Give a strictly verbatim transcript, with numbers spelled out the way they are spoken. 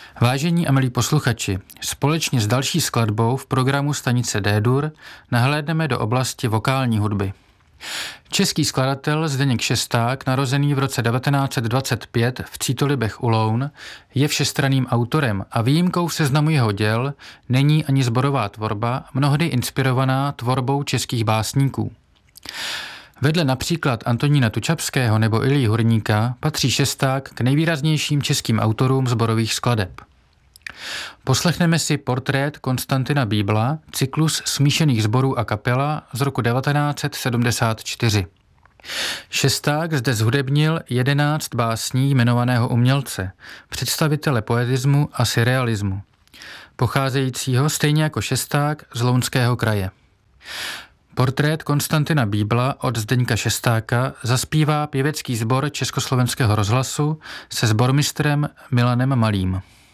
Vážení a milí posluchači, společně s další skladbou v programu stanice D-dur nahlédneme do oblasti vokální hudby. Český skladatel Zdeněk Šesták, narozený v roce devatenáct set dvacet pět v Cítolibech u Loun, je všestranným autorem a výjimkou v seznamu jeho děl není ani sborová tvorba, mnohdy inspirovaná tvorbou českých básníků. Vedle například Antonína Tučapského nebo Ilji Hurníka patří Šesták k nejvýraznějším českým autorům sborových skladeb. Poslechneme si portrét Konstantina Bíbla, cyklus smíšených sborů a kapela z roku devatenáct set sedmdesát čtyři. Šesták zde zhudebnil jedenáct básní jmenovaného umělce, představitele poetismu a surrealismu, pocházejícího stejně jako Šesták z Lounského kraje. Portrét Konstantina Bíbla od Zdeňka Šestáka zaspívá pěvecký sbor Československého rozhlasu se sbormistrem Milanem Malým.